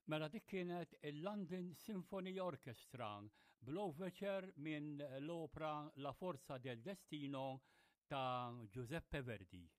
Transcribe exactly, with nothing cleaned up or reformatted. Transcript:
Mela dik kienet il-London Symphony Orchestra bl-overture minn l-opera La Forza del Destino ta' Giuseppe Verdi.